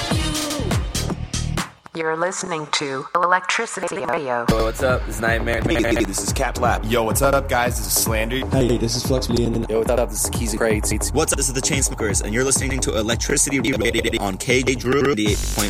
You're listening to Electricity Radio. Yo, what's up? This is Nightmare. Hey, this is Cap Lap. Yo, what's up, guys? This is Slander. Hey, this is Flux Million. Yo, what's up? This is Keys and Crates. What's up? This is the Chainsmokers, and you're listening to Electricity Radio on KJ Drew 88.1.